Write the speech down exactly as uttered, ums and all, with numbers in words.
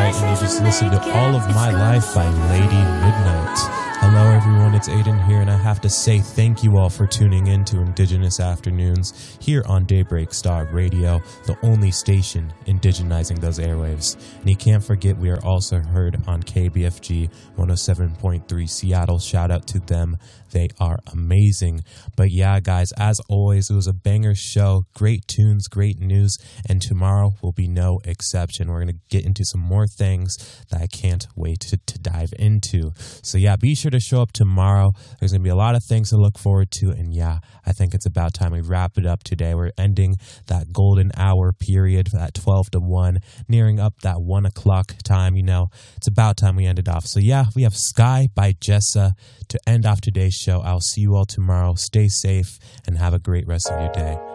Midnight, and you just listened to All of My Life by Lady Midnight. Hello everyone, it's Aiden here, and I have to say thank you all for tuning in to Indigenous Afternoons here on Daybreak Star Radio, the only station indigenizing those airwaves. And you can't forget we are also heard on K B F G one oh seven point three Seattle. Shout out to them. They are amazing. But yeah, guys, as always, it was a banger show. Great tunes, great news, and tomorrow will be no exception. We're going to get into some more things that I can't wait to, to dive into. So yeah, be sure to show up tomorrow. There's going to be a lot of things to look forward to, and yeah, I think it's about time we wrap it up today. We're ending that golden hour period at twelve to one, nearing up that one o'clock time. You know, it's about time we end it off. So yeah, we have Sky by Jessa to end off today's show. I'll see you all tomorrow. Stay safe and have a great rest of your day.